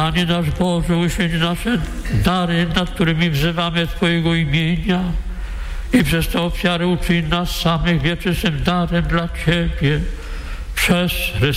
Panie nasz Boże, uświęć nasze dary, nad którymi wzywamy Twojego imienia i przez tę ofiarę uczyń nas samych wieczystym darem dla Ciebie przez Chrystusa.